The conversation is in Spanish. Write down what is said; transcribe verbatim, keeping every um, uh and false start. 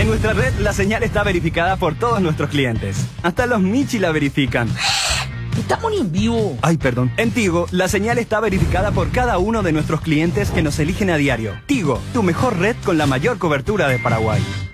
En nuestra red, la señal está verificada por todos nuestros clientes. Hasta los Michi la verifican. Estamos en vivo. Ay, perdón. En Tigo, la señal está verificada por cada uno de nuestros clientes que nos eligen a diario. Tigo, tu mejor red con la mayor cobertura de Paraguay.